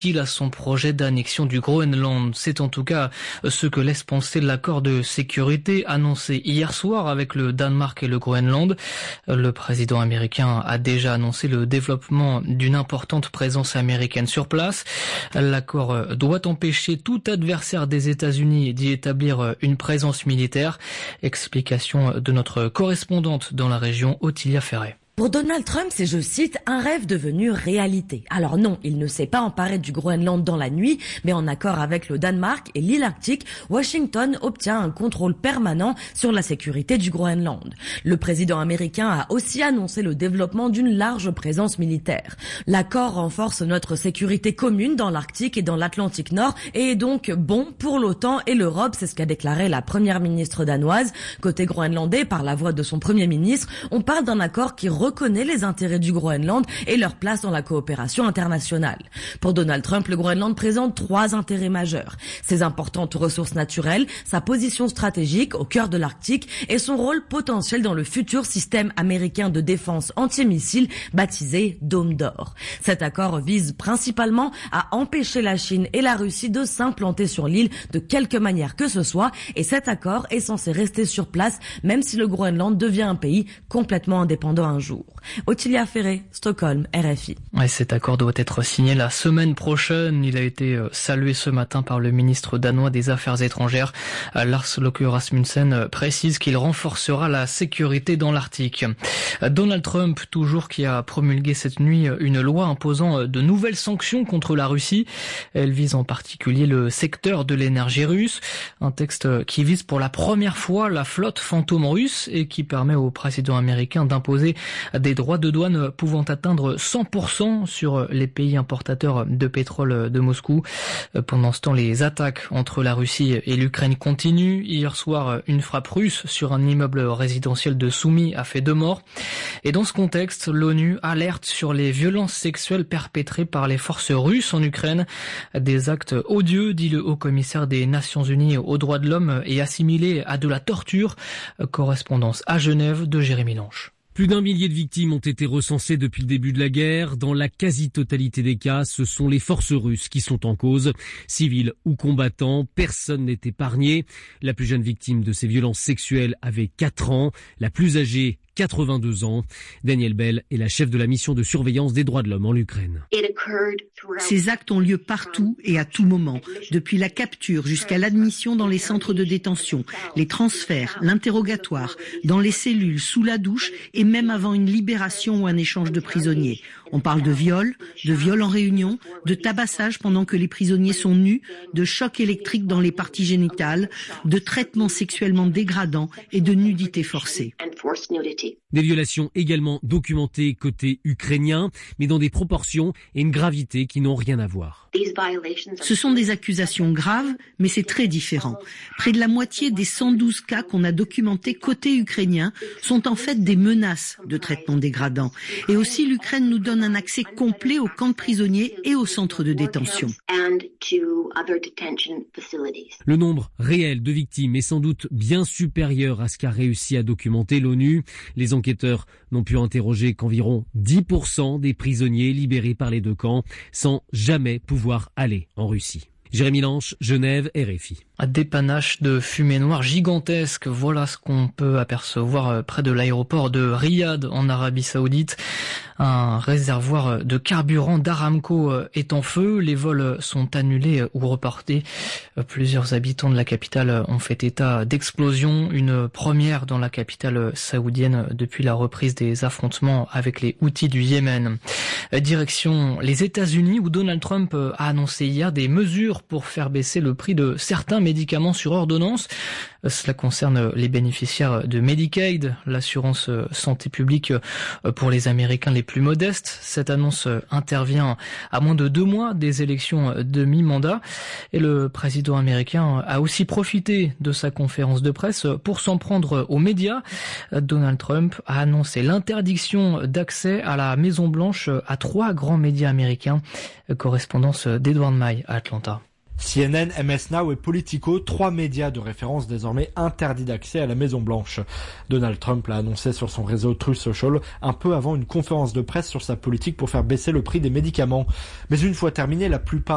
à son projet d'annexion du Groenland. C'est en tout cas ce que laisse penser l'accord de sécurité annoncé hier soir avec le Danemark et le Groenland. Le président américain a déjà annoncé le développement d'une importante présence américaine sur place. L'accord doit empêcher tout adversaire des États-Unis d'y établir une présence militaire. Explication de notre correspondante dans la région, Ottilia Ferret. Pour Donald Trump, c'est, je cite, un rêve devenu réalité. Alors non, il ne s'est pas emparé du Groenland dans la nuit, mais en accord avec le Danemark et l'île Arctique, Washington obtient un contrôle permanent sur la sécurité du Groenland. Le président américain a aussi annoncé le développement d'une large présence militaire. L'accord renforce notre sécurité commune dans l'Arctique et dans l'Atlantique Nord et est donc bon pour l'OTAN et l'Europe, c'est ce qu'a déclaré la première ministre danoise. Côté groenlandais, par la voix de son premier ministre, on parle d'un accord qui reconnaît les intérêts du Groenland et leur place dans la coopération internationale. Pour Donald Trump, le Groenland présente 3 intérêts majeurs. Ses importantes ressources naturelles, sa position stratégique au cœur de l'Arctique et son rôle potentiel dans le futur système américain de défense antimissile baptisé Dôme d'Or. Cet accord vise principalement à empêcher la Chine et la Russie de s'implanter sur l'île de quelque manière que ce soit, et cet accord est censé rester sur place même si le Groenland devient un pays complètement indépendant un jour. Ottilia Ferret, Stockholm, RFI. Et cet accord doit être signé la semaine prochaine. Il a été salué ce matin par le ministre danois des Affaires étrangères. Lars Løkke Rasmussen précise qu'il renforcera la sécurité dans l'Arctique. Donald Trump, toujours, qui a promulgué cette nuit une loi imposant de nouvelles sanctions contre la Russie. Elle vise en particulier le secteur de l'énergie russe. Un texte qui vise pour la première fois la flotte fantôme russe et qui permet au président américain d'imposer des droits de douane pouvant atteindre 100% sur les pays importateurs de pétrole de Moscou. Pendant ce temps, les attaques entre la Russie et l'Ukraine continuent. Hier soir, une frappe russe sur un immeuble résidentiel de Soumy a fait 2 morts. Et dans ce contexte, l'ONU alerte sur les violences sexuelles perpétrées par les forces russes en Ukraine. Des actes odieux, dit le haut-commissaire des Nations Unies aux droits de l'homme, et assimilés à de la torture. Correspondance à Genève de Jérémy Lange. Plus d'1 millier de victimes ont été recensées depuis le début de la guerre. Dans la quasi-totalité des cas, ce sont les forces russes qui sont en cause. Civils ou combattants, personne n'est épargné. La plus jeune victime de ces violences sexuelles avait 4 ans, la plus âgée 82 ans. Danielle Bell est la chef de la mission de surveillance des droits de l'homme en Ukraine. Ces actes ont lieu partout et à tout moment, depuis la capture jusqu'à l'admission dans les centres de détention, les transferts, l'interrogatoire, dans les cellules, sous la douche et même avant une libération ou un échange de prisonniers. On parle de viol en réunion, de tabassage pendant que les prisonniers sont nus, de chocs électriques dans les parties génitales, de traitements sexuellement dégradants et de nudité forcée. Des violations également documentées côté ukrainien, mais dans des proportions et une gravité qui n'ont rien à voir. Ce sont des accusations graves, mais c'est très différent. Près de la moitié des 112 cas qu'on a documentés côté ukrainien sont en fait des menaces de traitements dégradants. Et aussi, l'Ukraine nous donne un accès complet aux camps de prisonniers et aux centres de détention. Le nombre réel de victimes est sans doute bien supérieur à ce qu'a réussi à documenter l'ONU. Les enquêteurs n'ont pu interroger qu'environ 10% des prisonniers libérés par les 2 camps sans jamais pouvoir aller en Russie. Jérémy Lange, Genève, RFI. Des panaches de fumée noire gigantesques, voilà ce qu'on peut apercevoir près de l'aéroport de Riyad en Arabie Saoudite. Un réservoir de carburant d'Aramco est en feu, les vols sont annulés ou reportés. Plusieurs habitants de la capitale ont fait état d'explosion, une première dans la capitale saoudienne depuis la reprise des affrontements avec les Houthis du Yémen. Direction les États-Unis où Donald Trump a annoncé hier des mesures pour faire baisser le prix de certains médicaments sur ordonnance. Cela concerne les bénéficiaires de Medicaid, l'assurance santé publique pour les Américains les plus modestes. Cette annonce intervient à moins de 2 mois des élections de mi-mandat. Et le président américain a aussi profité de sa conférence de presse pour s'en prendre aux médias. Donald Trump a annoncé l'interdiction d'accès à la Maison-Blanche à 3 grands médias américains. Correspondance d'Edward May à Atlanta. CNN, MS Now et Politico, 3 médias de référence désormais interdits d'accès à la Maison-Blanche. Donald Trump l'a annoncé sur son réseau Truth Social un peu avant une conférence de presse sur sa politique pour faire baisser le prix des médicaments. Mais une fois terminée, la plupart